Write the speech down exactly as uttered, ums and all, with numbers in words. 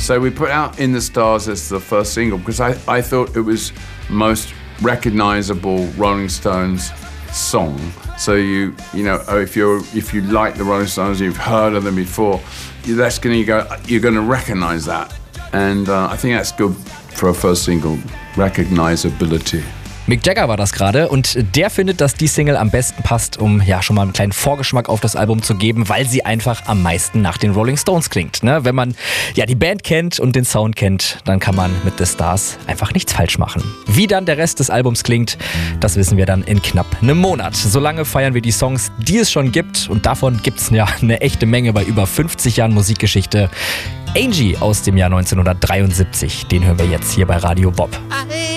So we put out In the Stars as the first single because I, I thought it was most recognizable Rolling Stones song. So you you know if you're if you like the Rolling Stones, you've heard of them before, that's gonna you go you're gonna recognize that, and uh, I think that's good for a first single, recognizability. Mick Jagger war das gerade und der findet, dass die Single am besten passt, um ja schon mal einen kleinen Vorgeschmack auf das Album zu geben, weil sie einfach am meisten nach den Rolling Stones klingt. Ne? Wenn man ja die Band kennt und den Sound kennt, dann kann man mit The Stars einfach nichts falsch machen. Wie dann der Rest des Albums klingt, das wissen wir dann in knapp einem Monat. Solange feiern wir die Songs, die es schon gibt, und davon gibt es ja eine echte Menge bei über fünfzig Jahren Musikgeschichte. Angie aus dem Jahr neunzehnhundertdreiundsiebzig, den hören wir jetzt hier bei Radio Bob.